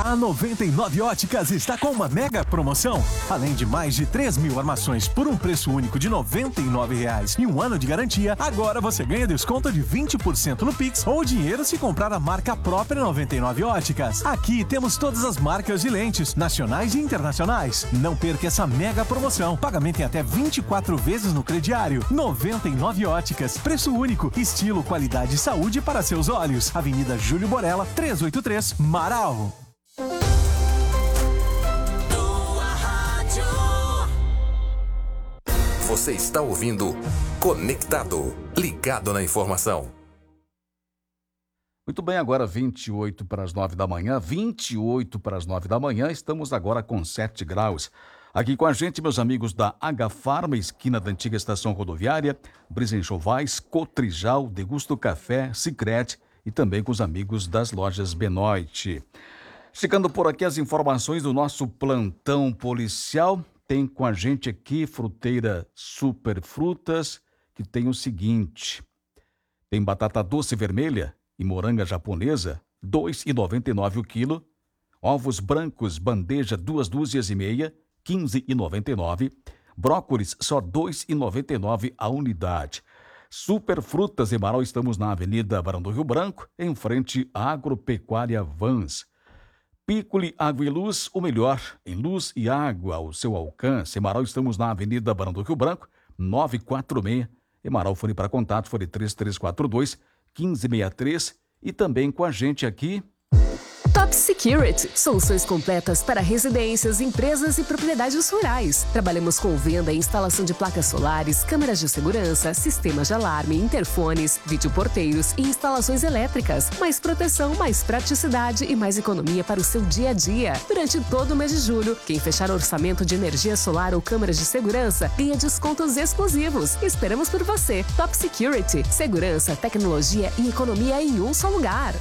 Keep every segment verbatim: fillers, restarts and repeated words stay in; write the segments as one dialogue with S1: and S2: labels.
S1: A noventa e nove Óticas está com uma mega promoção. Além de mais de três mil armações por um preço único de noventa e nove reais e um ano de garantia, agora você ganha desconto de vinte por cento no Pix ou dinheiro se comprar a marca própria noventa e nove Óticas. Aqui temos todas as marcas de lentes, nacionais e internacionais. Não perca essa mega promoção. Pagamento em até vinte e quatro vezes no crediário. noventa e nove Óticas. Preço único, estilo, qualidade e saúde para seus olhos. Avenida Júlio Borella, trezentos e oitenta e três, Marau.
S2: Você está ouvindo Conectado, ligado na informação.
S3: Muito bem, agora vinte e oito para as nove da manhã, vinte e oito para as nove da manhã, estamos agora com sete graus. Aqui com a gente, meus amigos da H-Farma, esquina da antiga estação rodoviária, Brisa Enxovais, Cotrijal, Degusto Café, Sicredi e também com os amigos das lojas Benoit. Chegando por aqui as informações do nosso plantão policial. Tem com a gente aqui Fruteira Super Frutas, que tem o seguinte: tem batata doce vermelha e moranga japonesa, dois reais e noventa e nove centavos o quilo. Ovos brancos, bandeja, duas dúzias e meia, quinze reais e noventa e nove centavos. Brócolis, só dois reais e noventa e nove centavos a unidade. Super Frutas em Marau, estamos na Avenida Barão do Rio Branco, em frente à Agropecuária Vans. Piccoli Água e Luz, o melhor em luz e água ao seu alcance. Em Marau, estamos na Avenida Barão do Rio Branco, novecentos e quarenta e seis. Em Marau, fone para contato, fone três três quatro dois, um cinco seis três. E também com a gente aqui...
S4: Top Security, soluções completas para residências, empresas e propriedades rurais. Trabalhamos com venda e instalação de placas solares, câmeras de segurança, sistemas de alarme, interfones, videoporteiros e instalações elétricas. Mais proteção, mais praticidade e mais economia para o seu dia a dia. Durante todo o mês de julho, quem fechar orçamento de energia solar ou câmeras de segurança ganha descontos exclusivos. Esperamos por você. Top Security, segurança, tecnologia e economia em um só lugar.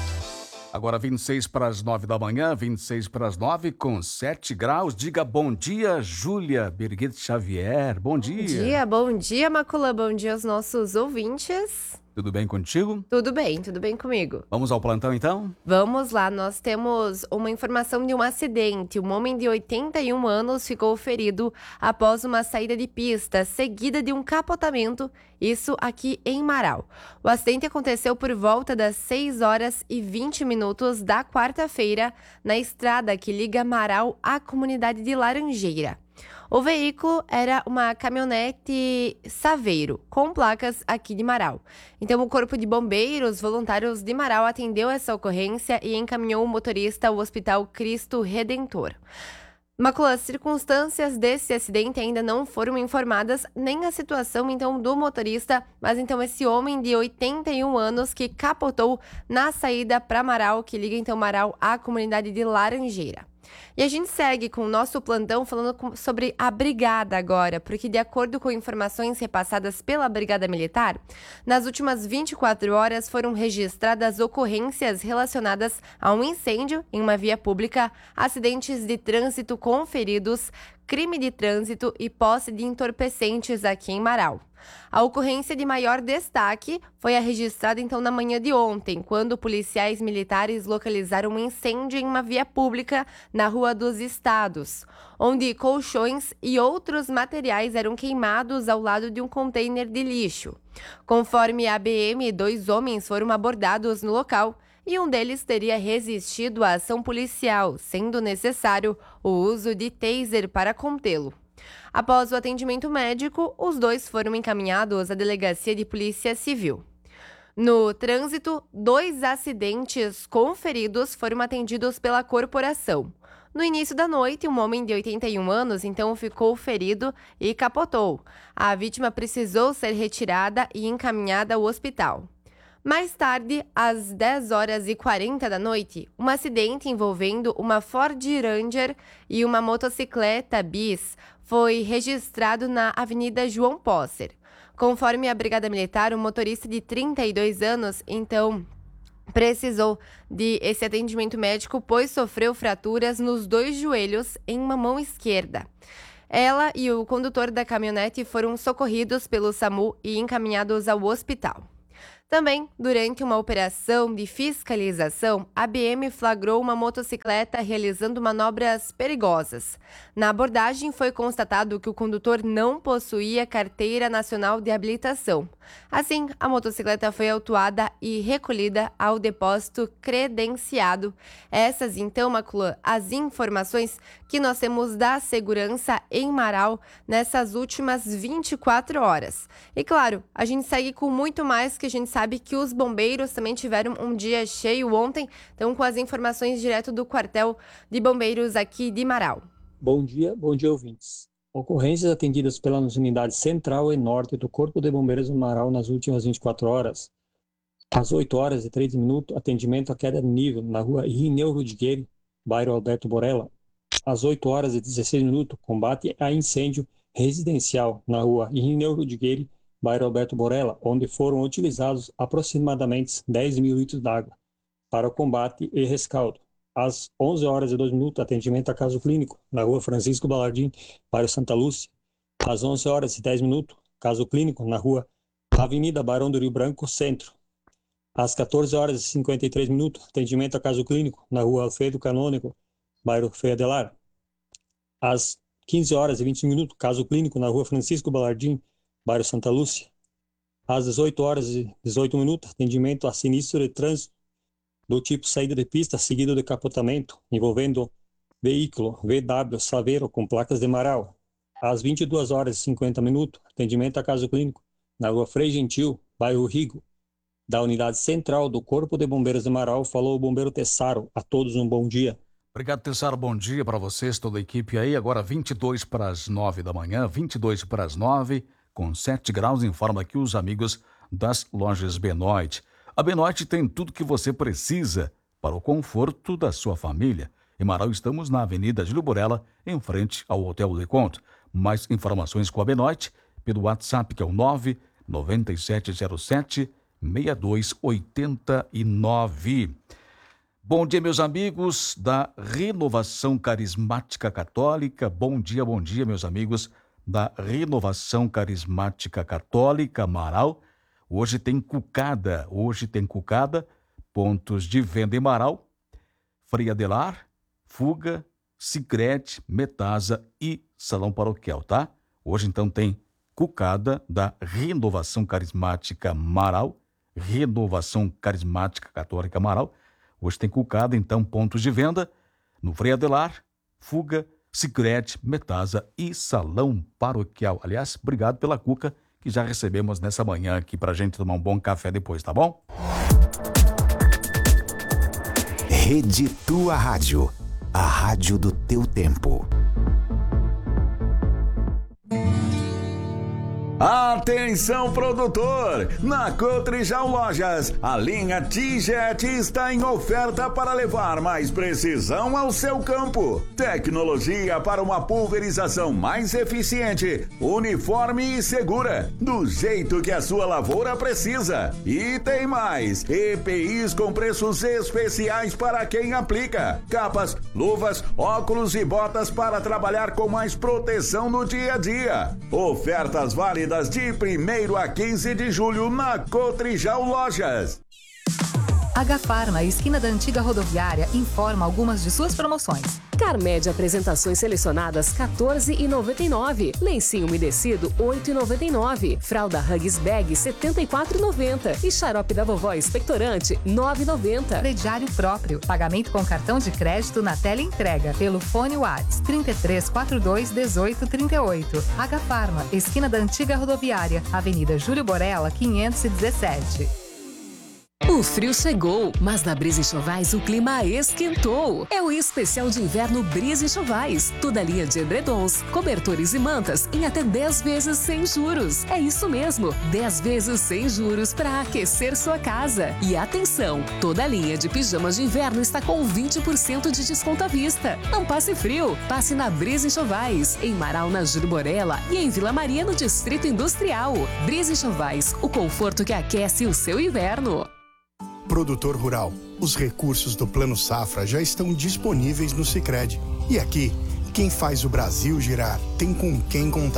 S3: Agora vinte e seis para as nove da manhã, vinte e seis para as nove, com sete graus. Diga bom dia, Júlia Birgit Xavier. Bom dia.
S5: Bom dia, bom dia, Macula. Bom dia aos nossos ouvintes.
S3: Tudo bem contigo?
S5: Tudo bem, tudo bem comigo.
S3: Vamos ao plantão, então?
S5: Vamos lá, nós temos uma informação de um acidente. Um homem de oitenta e um anos ficou ferido após uma saída de pista, seguida de um capotamento, isso aqui em Marau. O acidente aconteceu por volta das seis horas e vinte minutos da quarta-feira, na estrada que liga Marau à comunidade de Laranjeira. O veículo era uma caminhonete Saveiro, com placas aqui de Marau. Então, o Corpo de Bombeiros Voluntários de Marau atendeu essa ocorrência e encaminhou o motorista ao Hospital Cristo Redentor. Macula, as circunstâncias desse acidente ainda não foram informadas, nem a situação, então, do motorista, mas, então, esse homem de oitenta e um anos que capotou na saída para Marau, que liga, então, Marau à comunidade de Laranjeira. E a gente segue com o nosso plantão falando sobre a Brigada agora, porque de acordo com informações repassadas pela Brigada Militar, nas últimas vinte e quatro horas foram registradas ocorrências relacionadas a um incêndio em uma via pública, acidentes de trânsito com feridos, crime de trânsito e posse de entorpecentes aqui em Marau. A ocorrência de maior destaque foi a registrada então na manhã de ontem, quando policiais militares localizaram um incêndio em uma via pública na Rua dos Estados, onde colchões e outros materiais eram queimados ao lado de um container de lixo. Conforme a B M, dois homens foram abordados no local e um deles teria resistido à ação policial, sendo necessário o uso de taser para contê-lo. Após o atendimento médico, os dois foram encaminhados à Delegacia de Polícia Civil. No trânsito, dois acidentes com feridos foram atendidos pela corporação. No início da noite, um homem de oitenta e um anos então ficou ferido e capotou. A vítima precisou ser retirada e encaminhada ao hospital. Mais tarde, às dez horas e quarenta da noite, um acidente envolvendo uma Ford Ranger e uma motocicleta bis foi registrado na Avenida João Posser. Conforme a Brigada Militar, o motorista de trinta e dois anos, então, precisou de esse atendimento médico, pois sofreu fraturas nos dois joelhos em uma mão esquerda. Ela e o condutor da caminhonete foram socorridos pelo SAMU e encaminhados ao hospital. Também, durante uma operação de fiscalização, a B M flagrou uma motocicleta realizando manobras perigosas. Na abordagem, foi constatado que o condutor não possuía carteira nacional de habilitação. Assim, a motocicleta foi autuada e recolhida ao depósito credenciado. Essas, então, Maclã, as informações que nós temos da segurança em Marau nessas últimas vinte e quatro horas. E claro, a gente segue com muito mais, que a gente sabe que os bombeiros também tiveram um dia cheio ontem, então com as informações direto do quartel de bombeiros aqui de Marau.
S6: Bom dia, bom dia ouvintes. Ocorrências atendidas pelas unidades Central e Norte do Corpo de Bombeiros de Marau nas últimas vinte e quatro horas. Às oito horas e três minutos, atendimento à queda de nível na rua Irineu Rudigueiro, bairro Alberto Borella. Às oito horas e dezesseis minutos, combate a incêndio residencial na rua Irineu Rudigueiro, bairro Alberto Borella, onde foram utilizados aproximadamente dez mil litros d'água para o combate e rescaldo. Às onze horas e dois minutos, atendimento a caso clínico na rua Francisco Balardim, bairro Santa Lúcia. Às onze horas e dez minutos, caso clínico na rua Avenida Barão do Rio Branco, centro. Às quatorze horas e cinquenta e três minutos, atendimento a caso clínico na rua Alfredo Canônico, bairro Feadelar. Às quinze horas e vinte minutos, caso clínico na rua Francisco Balardim, bairro Santa Lúcia. Às dezoito horas e dezoito minutos, atendimento a sinistro de trânsito do tipo saída de pista seguido de capotamento, envolvendo veículo V W Saveiro com placas de Marau. Às vinte e duas horas e cinquenta minutos, atendimento a caso clínico na rua Frei Gentil, bairro Rigo. Da unidade central do Corpo de Bombeiros de Marau, falou o bombeiro Tessaro. A todos um bom dia.
S3: Obrigado, Tessaro. Bom dia para vocês, toda a equipe aí. Agora vinte e dois para as nove da manhã, vinte e dois para as nove, com sete graus, informa aqui os amigos das lojas Benoit. A Benoit tem tudo que você precisa para o conforto da sua família. Em Marau estamos na Avenida Júlio Borella, em frente ao Hotel Leconte. Mais informações com a Benoit pelo WhatsApp, que é o nove nove sete zero sete seis dois oito nove. Bom dia, meus amigos da Renovação Carismática Católica. Bom dia, bom dia, meus amigos da Renovação Carismática Católica Marau. Hoje tem cucada, hoje tem cucada, pontos de venda em Marau, Frei Adelar, Fuga, Sicredi, Metasa e Salão Paroquial, tá? Hoje então tem cucada da Renovação Carismática Marau, Renovação Carismática Católica Marau. Hoje tem cucada, então, pontos de venda no Frei Adelar, Fuga, Sicredi, Metasa e Salão Paroquial. Aliás, obrigado pela cuca que já recebemos nessa manhã aqui pra gente tomar um bom café depois, tá bom?
S7: Rede Tua Rádio, a rádio do teu tempo.
S8: Atenção, produtor! Na Cotrijal Lojas, a linha T-Jet está em oferta para levar mais precisão ao seu campo. Tecnologia para uma pulverização mais eficiente, uniforme e segura, do jeito que a sua lavoura precisa. E tem mais, E P Is com preços especiais para quem aplica. Capas, luvas, óculos e botas para trabalhar com mais proteção no dia a dia. Ofertas válidas de primeiro a quinze de julho na Cotrijal Lojas.
S9: Agafarma, esquina da antiga rodoviária, informa algumas de suas promoções.
S4: Carmed apresentações selecionadas quatorze reais e noventa e nove centavos. Lencinho umedecido oito reais e noventa e nove centavos. Fralda Huggies Bag setenta e quatro reais e noventa centavos. E xarope da vovó expectorante nove reais e noventa centavos.
S9: Crediário próprio. Pagamento com cartão de crédito na tela entrega. Pelo fone WhatsApp trinta e três, quarenta e dois, dezoito, trinta e oito. Agafarma, esquina da antiga rodoviária, Avenida Júlio Borella, quinhentos e dezessete.
S4: O frio chegou, mas na Brisa Enxovais o clima esquentou. É o especial de inverno Brisa Enxovais. Toda linha de edredons, cobertores e mantas em até dez vezes sem juros. É isso mesmo, dez vezes sem juros para aquecer sua casa. E atenção, toda linha de pijamas de inverno está com vinte por cento de desconto à vista. Não passe frio, passe na Brisa Enxovais, em Marau, na Júlio Borella e em Vila Maria, no Distrito Industrial. Brisa Enxovais, o conforto que aquece o seu inverno.
S10: Produtor rural, os recursos do Plano Safra já estão disponíveis no Sicredi. E aqui, quem faz o Brasil girar tem com quem contar.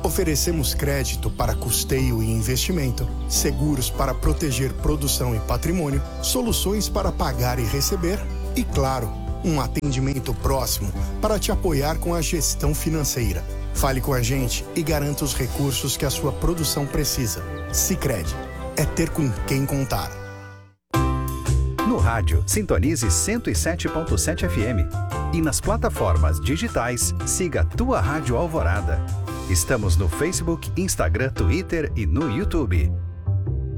S10: Oferecemos crédito para custeio e investimento, seguros para proteger produção e patrimônio, soluções para pagar e receber e, claro, um atendimento próximo para te apoiar com a gestão financeira. Fale com a gente e garanta os recursos que a sua produção precisa. Sicredi, é ter com quem contar.
S7: No rádio, sintonize cento e sete ponto sete F M. E nas plataformas digitais, siga Tua Rádio Alvorada. Estamos no Facebook, Instagram, Twitter e no YouTube.